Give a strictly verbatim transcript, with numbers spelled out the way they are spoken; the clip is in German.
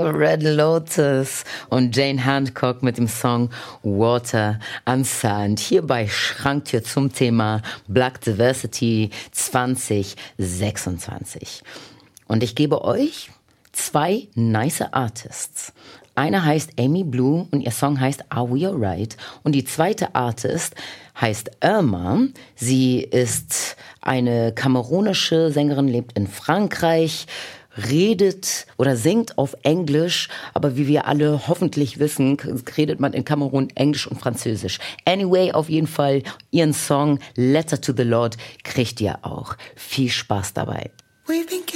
Red Lotus und Jane Hancock mit dem Song Water and Sand. Hier bei Schranktür zum Thema Black Diversity zwanzig sechsundzwanzig. Und ich gebe euch zwei nice Artists. Eine heißt Amy Blue und ihr Song heißt Are We Alright? Und die zweite Artist heißt Irma. Sie ist eine kamerunische Sängerin, lebt in Frankreich, redet oder singt auf Englisch, aber wie wir alle hoffentlich wissen, redet man in Kamerun Englisch und Französisch. Anyway, auf jeden Fall, ihren Song Letter to the Lord kriegt ihr auch. Viel Spaß dabei. We've been